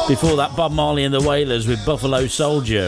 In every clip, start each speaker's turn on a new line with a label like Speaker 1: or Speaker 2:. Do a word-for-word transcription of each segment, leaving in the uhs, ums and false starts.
Speaker 1: Before that, Bob Marley and the Wailers with Buffalo Soldier.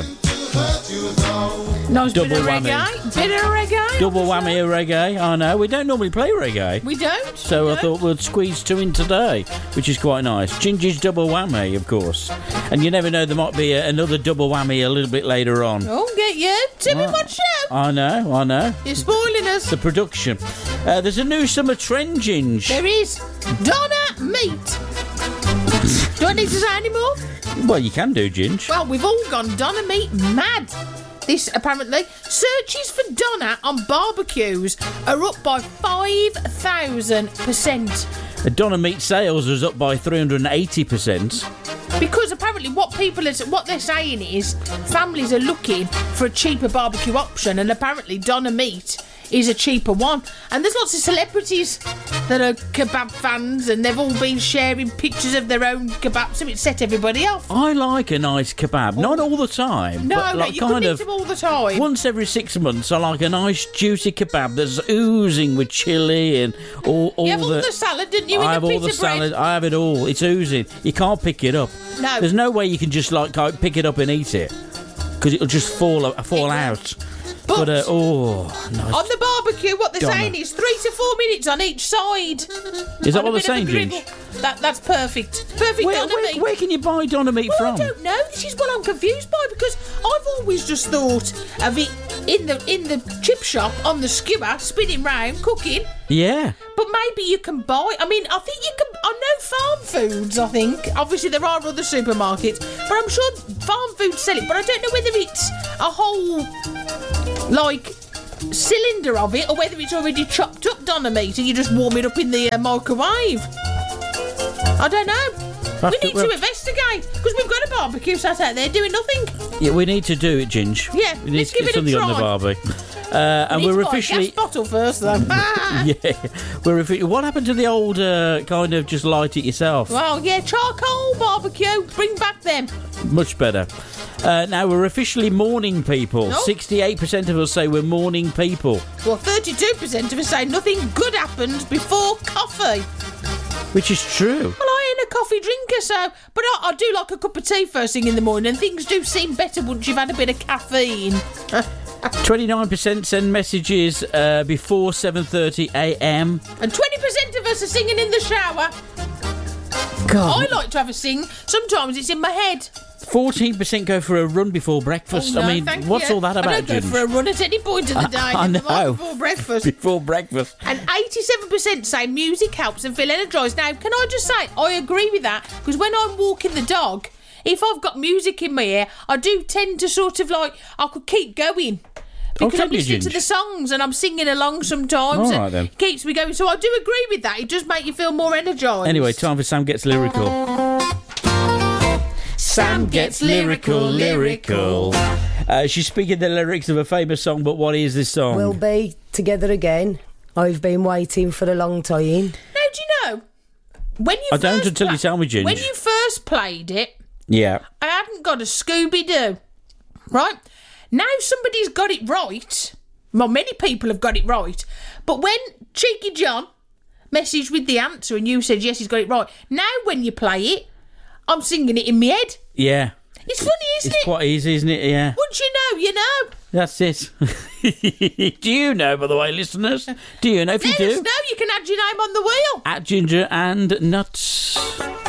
Speaker 2: Nice
Speaker 1: Double
Speaker 2: bit of
Speaker 1: whammy.
Speaker 2: reggae. Bit of reggae.
Speaker 1: Double whammy of reggae. I know. We don't normally play reggae.
Speaker 2: We don't.
Speaker 1: So
Speaker 2: we
Speaker 1: I
Speaker 2: don't.
Speaker 1: thought we'd squeeze two in today, which is quite nice. Ginger's double whammy, of course. And you never know, there might be a, another double whammy a little bit later on.
Speaker 2: Oh, get you. Tell me
Speaker 1: Oh.
Speaker 2: what show.
Speaker 1: I know, I know.
Speaker 2: You're spoiling us.
Speaker 1: The production. Uh, there's a new summer trend, Ginge.
Speaker 2: There is Donna Meat. Do I need to say any more?
Speaker 1: Well, you can do, Ginge.
Speaker 2: Well, we've all gone Donna Meat mad. This, apparently, searches for Donna on barbecues are up by five thousand percent.
Speaker 1: Uh, Donna Meat sales is up by three hundred eighty percent.
Speaker 2: Because apparently what people are, what they're saying is families are looking for a cheaper barbecue option, and apparently Donna Meat is a cheaper one. And there's lots of celebrities that are kebab fans, and they've all been sharing pictures of their own kebab, so it set everybody off.
Speaker 1: I like a nice kebab, not all the time.
Speaker 2: No,
Speaker 1: but
Speaker 2: no,
Speaker 1: like
Speaker 2: you
Speaker 1: kind
Speaker 2: couldn't eat
Speaker 1: of
Speaker 2: them all the time.
Speaker 1: once every six months. I like a nice juicy kebab that's oozing with chilli and all, all
Speaker 2: You have all
Speaker 1: the.
Speaker 2: the salad, didn't you?
Speaker 1: I
Speaker 2: in
Speaker 1: have
Speaker 2: the
Speaker 1: all
Speaker 2: pita
Speaker 1: the
Speaker 2: bread?
Speaker 1: salad. I have it all. It's oozing. You can't pick it up.
Speaker 2: No.
Speaker 1: There's no way you can just like go pick it up and eat it because it'll just fall fall
Speaker 2: It
Speaker 1: out.
Speaker 2: But,
Speaker 1: But uh, oh, nice.
Speaker 2: on the barbecue, what they're
Speaker 1: Donna.
Speaker 2: saying is three to four minutes on each side.
Speaker 1: Is that
Speaker 2: On
Speaker 1: what
Speaker 2: a
Speaker 1: they're
Speaker 2: bit of a
Speaker 1: saying,
Speaker 2: griddle.
Speaker 1: Ginge?
Speaker 2: That, that's perfect. Perfect
Speaker 1: Where,
Speaker 2: Donna
Speaker 1: where,
Speaker 2: Meat.
Speaker 1: where can you buy Donna Meat
Speaker 2: Well,
Speaker 1: from?
Speaker 2: I don't know. This is what I'm confused by, because I've always just thought of it in the in the chip shop on the skewer, spinning round, cooking.
Speaker 1: Yeah.
Speaker 2: But maybe you can buy. I mean, I think you can. I know Farm Foods. I think obviously there are other supermarkets, but I'm sure Farm Foods sell it. But I don't know whether it's a whole like cylinder of it, or whether it's already chopped up Donna Meat and you just warm it up in the uh, microwave. I don't know.
Speaker 1: Have
Speaker 2: We
Speaker 1: to-
Speaker 2: need
Speaker 1: well-
Speaker 2: to investigate, because we've got a barbecue sat out there doing nothing.
Speaker 1: Yeah, we need to do it, Ginge.
Speaker 2: Yeah,
Speaker 1: we need
Speaker 2: let's
Speaker 1: to
Speaker 2: give
Speaker 1: get
Speaker 2: it a
Speaker 1: something on the
Speaker 2: try.
Speaker 1: barbie. Uh, and
Speaker 2: We need
Speaker 1: we're
Speaker 2: to buy a
Speaker 1: officially.
Speaker 2: gas bottle first, though.
Speaker 1: Yeah, we're offi- What happened to the old uh, kind of just light it yourself?
Speaker 2: Well, yeah, charcoal barbecue. Bring back them.
Speaker 1: Much better. Uh, now we're officially morning people.
Speaker 2: No.
Speaker 1: Sixty-eight percent of us say we're morning people,
Speaker 2: Well, thirty-two percent of us say nothing good happens before coffee.
Speaker 1: which is true.
Speaker 2: Well, I ain't a coffee drinker, so... But I, I do like a cup of tea first thing in the morning, and things do seem better once you've had a bit of caffeine.
Speaker 1: Twenty-nine percent send messages uh, before seven thirty a m.
Speaker 2: And twenty percent of us are singing in the shower.
Speaker 1: God.
Speaker 2: I like to have a sing. Sometimes it's in my head.
Speaker 1: Fourteen percent go for a run before breakfast.
Speaker 2: Oh, no,
Speaker 1: I mean,
Speaker 2: thank
Speaker 1: what's
Speaker 2: you.
Speaker 1: all that about,
Speaker 2: I don't go
Speaker 1: Ginge?
Speaker 2: for a run at any point of the day.
Speaker 1: I
Speaker 2: never mind
Speaker 1: know.
Speaker 2: Before breakfast.
Speaker 1: Before breakfast.
Speaker 2: And eighty-seven percent say music helps them feel energised. Now, can I just say, I agree with that, because when I'm walking the dog, if I've got music in my ear, I do tend to sort of like, I could keep going. Because
Speaker 1: Okay,
Speaker 2: I'm listening to
Speaker 1: Ginge.
Speaker 2: the songs and I'm singing along sometimes.
Speaker 1: All
Speaker 2: and
Speaker 1: right, then.
Speaker 2: it keeps me going. So I do agree with that. It does make you feel more energised.
Speaker 1: Anyway, time for Sam Gets Lyrical. Sam Gets Lyrical, lyrical. Uh, she's speaking the lyrics of a famous song, but what is this song?
Speaker 3: We'll be together again. I've been waiting for a long time.
Speaker 2: Now, do you know, when you
Speaker 1: I don't
Speaker 2: first
Speaker 1: until you
Speaker 2: pla-
Speaker 1: tell me, Ginge.
Speaker 2: When you first played it,
Speaker 1: Yeah.
Speaker 2: I hadn't got a Scooby-Doo, right? Now somebody's got it right. Well, many people have got it right. But when Cheeky John messaged with the answer and you said, yes, he's got it right, now when you play it, I'm singing it in my head.
Speaker 1: Yeah.
Speaker 2: It's funny, isn't
Speaker 1: It's
Speaker 2: it?
Speaker 1: quite easy, isn't it? Yeah.
Speaker 2: Once you know, you know.
Speaker 1: That's it. Do you know, by the way, listeners? Do you know? If you
Speaker 2: Let us
Speaker 1: do,
Speaker 2: know. You can add your name on the wheel.
Speaker 1: at Ginger and Nuts.